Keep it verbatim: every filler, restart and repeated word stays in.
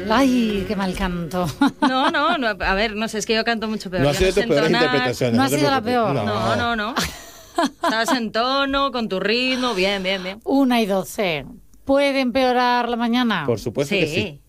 Ay, qué mal canto. No, no, no, a ver, no sé, es que yo canto mucho peor. No ha Yo sido sé tu peor entonar. interpretación. No ha sido la peor. No, no, no. Estabas en tono, con tu ritmo, bien, bien, bien. Una y doce. ¿Puede empeorar la mañana? Por supuesto Sí. que sí.